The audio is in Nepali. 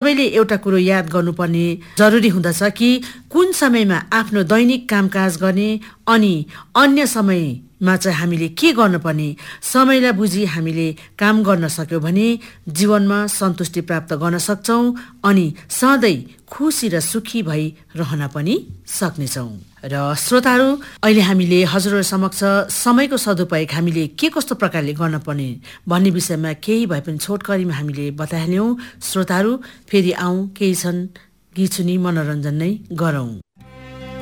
सबैले एउटा कुरो याद गर्नुपर्ने जरुरी हुँदछ कि कुन समयमा आफ्नो दैनिक कामकाज गर्ने अनि अन्य समयमा चाहिँ हामीले के गर्नुपर्ने, समयलाई बुझी हामीले काम गर्न सक्यौँ भने जीवनमा सन्तुष्टि प्राप्त गर्न सक्छौँ अनि सधैँ खुसी र सुखी भई रहन पनि सक्नेछौँ। र श्रोताहरू, अहिले हामीले हजुरहरू समक्ष समयको सदुपयोग हामीले के कस्तो प्रकारले गर्न पर्ने भन्ने विषयमा केही भए पनि छोटकरीमा हामीले बताइहाल्यौँ। श्रोताहरू, फेरि आउँ, केही छन् गीत सुनी मनोरञ्जन नै गरौँ।